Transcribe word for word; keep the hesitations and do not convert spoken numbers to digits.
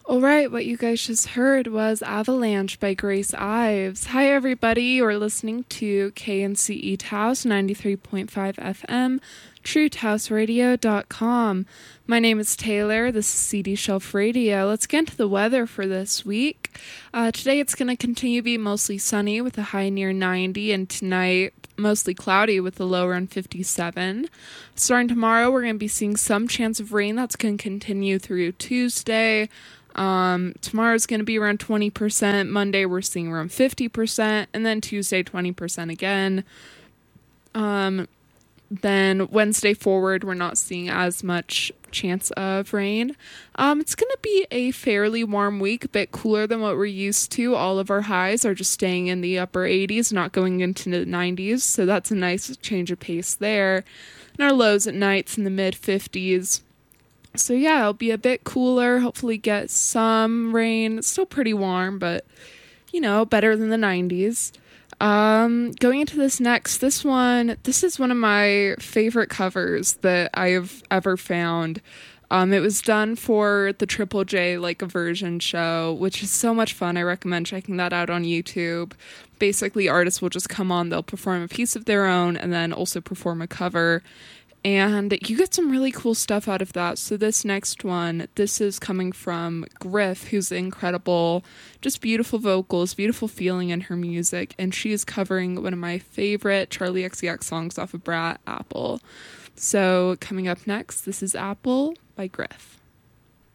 All right, what you guys just heard was Avalanche by Grace Ives. Hi, everybody. You're listening to K N C E Taos ninety-three point five F M, true taos radio dot com. My name is Taylor. This is C D Shelf Radio. Let's get into the weather for this week. Uh, today it's going to continue to be mostly sunny with a high near ninety, and tonight mostly cloudy with a low around fifty-seven. Starting tomorrow, we're going to be seeing some chance of rain. That's going to continue through Tuesday. Um, tomorrow's going to be around twenty percent. Monday, we're seeing around fifty percent. And then Tuesday, twenty percent again. Um, then Wednesday forward, we're not seeing as much chance of rain. Um, it's going to be a fairly warm week, a bit cooler than what we're used to. All of our highs are just staying in the upper eighties, not going into the nineties. So that's a nice change of pace there. And our lows at nights in the mid fifties. So yeah, it'll be a bit cooler, hopefully get some rain. It's still pretty warm, but, you know, better than the nineties. Um, going into this next, this one, this is one of my favorite covers that I've ever found. Um, it was done for the Triple J, like, a version show, which is so much fun. I recommend checking that out on YouTube. Basically, artists will just come on, they'll perform a piece of their own, and then also perform a cover. And you get some really cool stuff out of that. So this next one, this is coming from Griff, who's incredible, just beautiful vocals, beautiful feeling in her music. And she is covering one of my favorite Charlie X C X songs off of Brat, Apple. So coming up next, this is Apple by Griff.